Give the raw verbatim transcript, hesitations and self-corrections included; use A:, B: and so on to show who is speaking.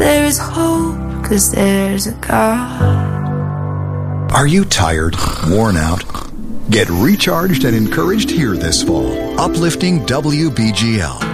A: There is hope, 'cause there's a God.
B: Are you tired, worn out? Get recharged and encouraged here this fall. Uplifting W B G L.